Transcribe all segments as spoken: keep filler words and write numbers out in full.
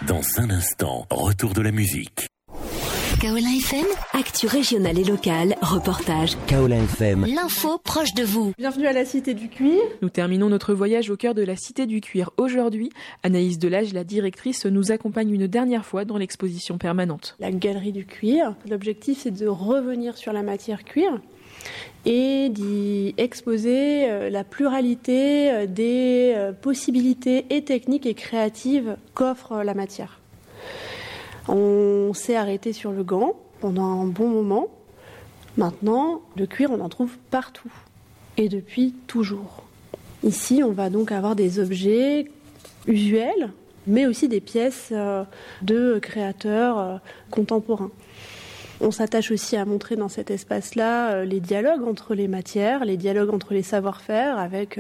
Dans un instant, retour de la musique. Kaola F M, actu régionale et locale, reportage. Kaola F M, l'info proche de vous. Bienvenue à la Cité du Cuir. Nous terminons notre voyage au cœur de la Cité du Cuir aujourd'hui. Anaïs Delage, la directrice, nous accompagne une dernière fois dans l'exposition permanente. La Galerie du Cuir. L'objectif, c'est de revenir sur la matière cuir et d'y exposer la pluralité des possibilités et techniques et créatives qu'offre la matière. On s'est arrêté sur le gant pendant un bon moment. Maintenant, le cuir, on en trouve partout et depuis toujours. Ici, on va donc avoir des objets usuels, mais aussi des pièces de créateurs contemporains. On s'attache aussi à montrer dans cet espace-là les dialogues entre les matières, les dialogues entre les savoir-faire, avec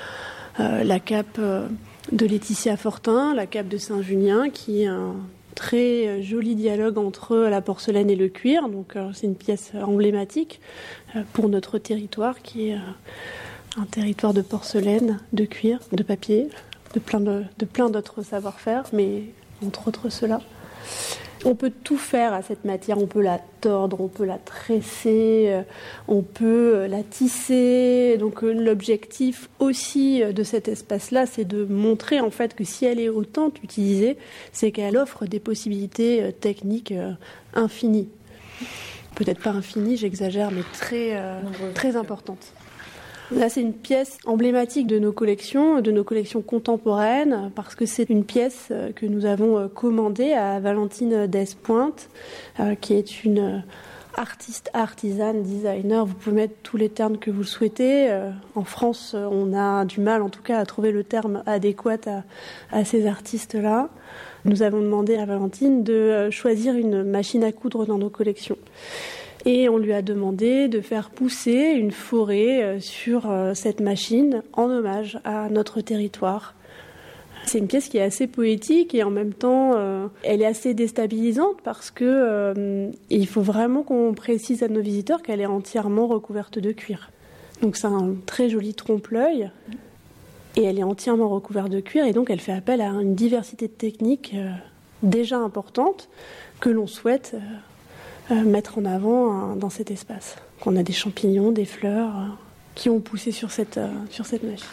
la cape de Laetitia Fortin, la cape de Saint-Junien, qui est un très joli dialogue entre la porcelaine et le cuir. Donc c'est une pièce emblématique pour notre territoire, qui est un territoire de porcelaine, de cuir, de papier, de plein, de, de plein d'autres savoir-faire, mais entre autres cela. On peut tout faire à cette matière, on peut la tordre, on peut la tresser, on peut la tisser. Donc l'objectif aussi de cet espace-là, c'est de montrer en fait que si elle est autant utilisée, c'est qu'elle offre des possibilités techniques infinies. Peut-être pas infinies, j'exagère, mais très, euh, très importantes. Là, c'est une pièce emblématique de nos collections, de nos collections contemporaines, parce que c'est une pièce que nous avons commandée à Valentine Despointes, euh, qui est une artiste, artisane, designer. Vous pouvez mettre tous les termes que vous le souhaitez. Euh, en France, on a du mal, en tout cas, à trouver le terme adéquat à, à ces artistes-là. Nous avons demandé à Valentine de choisir une machine à coudre dans nos collections. Et on lui a demandé de faire pousser une forêt sur cette machine en hommage à notre territoire. C'est une pièce qui est assez poétique et en même temps, euh, elle est assez déstabilisante parce que euh, il faut vraiment qu'on précise à nos visiteurs qu'elle est entièrement recouverte de cuir. Donc c'est un très joli trompe-l'œil et elle est entièrement recouverte de cuir et donc elle fait appel à une diversité de techniques euh, déjà importante que l'on souhaite euh, Euh, mettre en avant euh, dans cet espace. On a des champignons, des fleurs euh, qui ont poussé sur cette, euh, sur cette machine.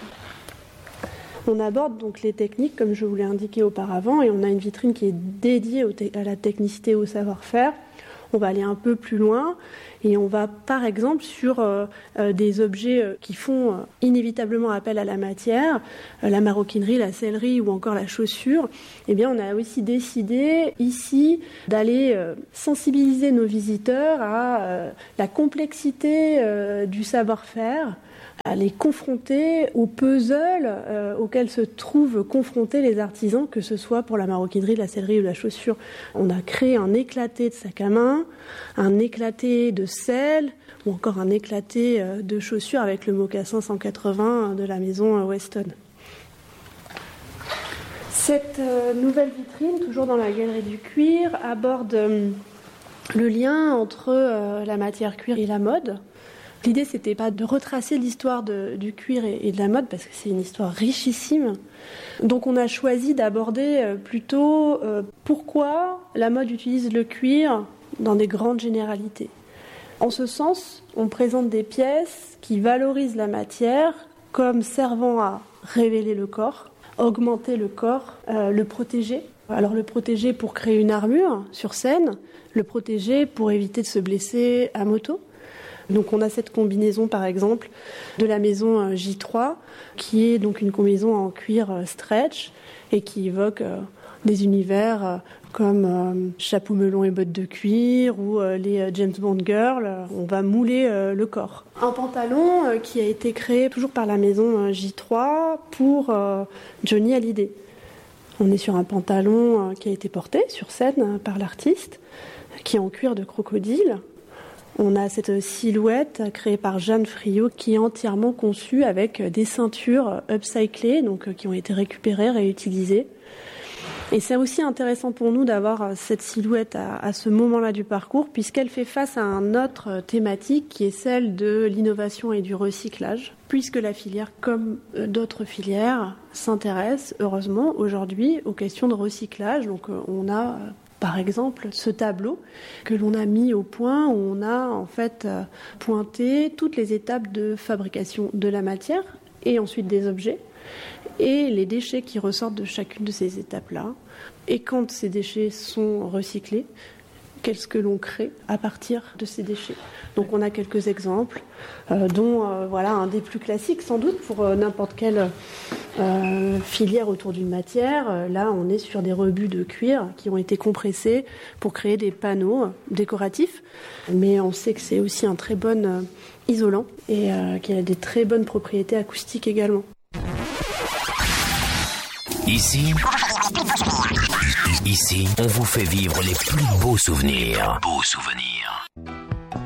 On aborde donc les techniques, comme je vous l'ai indiqué auparavant, et on a une vitrine qui est dédiée au te- à la technicité et au savoir-faire. On va aller un peu plus loin et on va par exemple sur euh, euh, des objets euh, qui font euh, inévitablement appel à la matière, euh, la maroquinerie, la sellerie ou encore la chaussure. Eh bien, on a aussi décidé ici d'aller euh, sensibiliser nos visiteurs à euh, la complexité euh, du savoir-faire, à les confronter au puzzle euh, auquel se trouvent confrontés les artisans, que ce soit pour la maroquinerie, la sellerie ou la chaussure. On a créé un éclaté de sac à main, un éclaté de selle ou encore un éclaté euh, de chaussures avec le mocassin cent quatre-vingts de la maison Weston. Cette euh, nouvelle vitrine, toujours dans la Galerie du Cuir, aborde euh, le lien entre euh, la matière cuir et la mode. L'idée, c'était pas de retracer l'histoire de, du cuir et, et de la mode, parce que c'est une histoire richissime. Donc on a choisi d'aborder euh, plutôt euh, pourquoi la mode utilise le cuir dans des grandes généralités. En ce sens, on présente des pièces qui valorisent la matière comme servant à révéler le corps, augmenter le corps, euh, le protéger. Alors le protéger pour créer une armure sur scène, le protéger pour éviter de se blesser à moto. Donc on a cette combinaison par exemple de la maison J trois qui est donc une combinaison en cuir stretch et qui évoque euh, des univers comme euh, chapeau melon et bottes de cuir ou euh, les James Bond Girls. On va mouler euh, le corps. Un pantalon euh, qui a été créé toujours par la maison J trois pour euh, Johnny Hallyday. On est sur un pantalon euh, qui a été porté sur scène euh, par l'artiste, qui est en cuir de crocodile. On a cette silhouette créée par Jeanne Friot qui est entièrement conçue avec des ceintures upcyclées, donc qui ont été récupérées, réutilisées. Et c'est aussi intéressant pour nous d'avoir cette silhouette à, à ce moment-là du parcours, puisqu'elle fait face à une autre thématique qui est celle de l'innovation et du recyclage, puisque la filière, comme d'autres filières, s'intéresse, heureusement, aujourd'hui aux questions de recyclage. Donc on a, par exemple, ce tableau que l'on a mis au point, où on a en fait pointé toutes les étapes de fabrication de la matière et ensuite des objets, et les déchets qui ressortent de chacune de ces étapes-là. Et quand ces déchets sont recyclés, qu'est-ce que l'on crée à partir de ces déchets. Donc on a quelques exemples, euh, dont euh, voilà, un des plus classiques sans doute pour euh, n'importe quelle euh, filière autour d'une matière. Euh, là on est sur des rebuts de cuir qui ont été compressés pour créer des panneaux décoratifs. Mais on sait que c'est aussi un très bon euh, isolant et euh, qu'il a des très bonnes propriétés acoustiques également. Ici, ici, on vous fait vivre les plus beaux souvenirs. Beaux souvenirs.